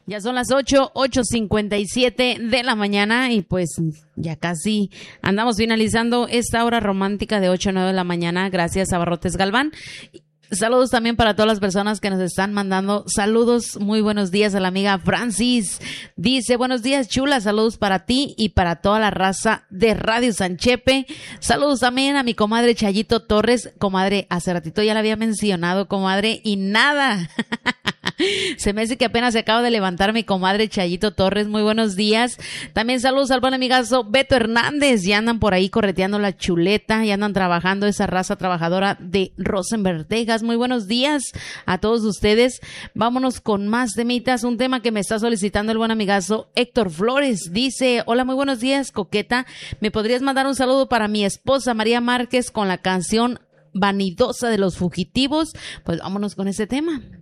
Ya son las 8:57 de la mañana y pues ya casi andamos finalizando esta hora romántica de 8 a 9 de la mañana. Gracias a Abarrotes Galván. Saludos también para todas las personas que nos están mandando saludos. Muy buenos días a la amiga Francis. Dice, buenos días, chula. Saludos para ti y para toda la raza de Radio Sanchepe. Saludos también a mi comadre Chayito Torres. Comadre, hace ratito ya la había mencionado, comadre, y nada. Se me hace que apenas se acaba de levantar mi comadre Chayito Torres. Muy buenos días. También saludos al buen amigazo Beto Hernández. Ya andan por ahí correteando la chuleta. Ya andan trabajando esa raza trabajadora de Rosenberg, Texas. Muy buenos días a todos ustedes. Vámonos con más temitas. Un tema que me está solicitando el buen amigazo Héctor Flores. Dice, hola, muy buenos días, coqueta. ¿Me podrías mandar un saludo para mi esposa María Márquez con la canción Vanidosa de los Fugitivos? Pues vámonos con ese tema.